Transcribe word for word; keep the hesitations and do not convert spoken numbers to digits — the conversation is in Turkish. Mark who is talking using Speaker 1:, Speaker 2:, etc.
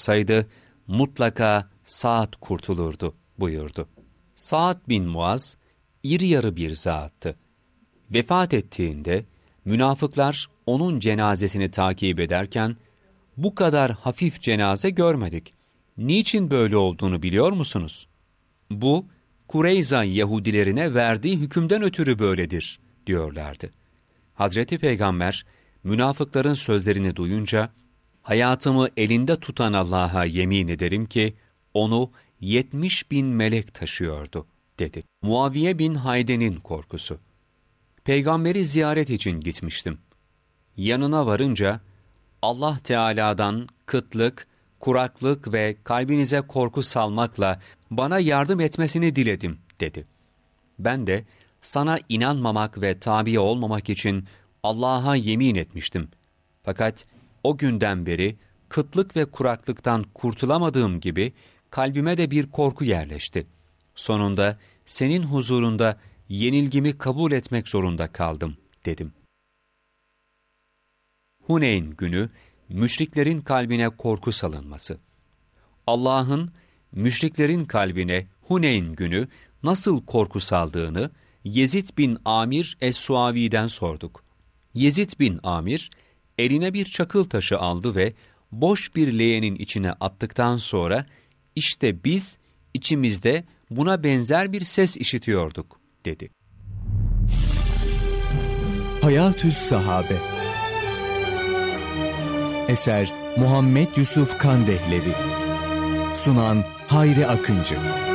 Speaker 1: olsaydı mutlaka Sa'd kurtulurdu buyurdu. Sa'd bin Muaz iri yarı bir zattı. Vefat ettiğinde münafıklar onun cenazesini takip ederken bu kadar hafif cenaze görmedik. Niçin böyle olduğunu biliyor musunuz? Bu Kureyza Yahudilerine verdiği hükümden ötürü böyledir diyorlardı. Hazreti Peygamber münafıkların sözlerini duyunca hayatımı elinde tutan Allah'a yemin ederim ki onu yetmiş bin melek taşıyordu dedi. Muaviye bin Hayde'nin korkusu. Peygamberi ziyaret için gitmiştim. Yanına varınca Allah Teala'dan kıtlık, kuraklık ve kalbinize korku salmakla bana yardım etmesini diledim dedi. Ben de sana inanmamak ve tabi olmamak için Allah'a yemin etmiştim. Fakat o günden beri kıtlık ve kuraklıktan kurtulamadığım gibi kalbime de bir korku yerleşti. Sonunda senin huzurunda yenilgimi kabul etmek zorunda kaldım dedim. Huneyn günü, müşriklerin kalbine korku salınması. Allah'ın müşriklerin kalbine Huneyn günü nasıl korku saldığını Yezid bin Amir Es-Suavi'den sorduk. Yezid bin Amir eline bir çakıl taşı aldı ve boş bir leğenin içine attıktan sonra işte biz içimizde buna benzer bir ses işitiyorduk dedi.
Speaker 2: Hayatü's Sahabe. Eser Muhammed Yusuf Kandehlevi. Sunan Hayri Akıncı.